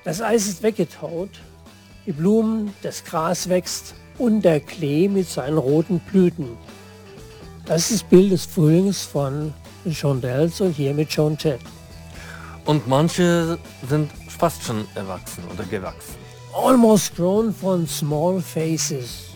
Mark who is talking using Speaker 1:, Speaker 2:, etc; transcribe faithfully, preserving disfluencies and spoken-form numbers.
Speaker 1: Das Eis ist weggetaut, die Blumen, das Gras wächst und der Klee mit seinen roten Blüten. Das ist das Bild des Frühlings von John Dells und hier mit Joan Jett.
Speaker 2: Und manche sind fast schon erwachsen oder gewachsen.
Speaker 1: Almost grown von Small Faces.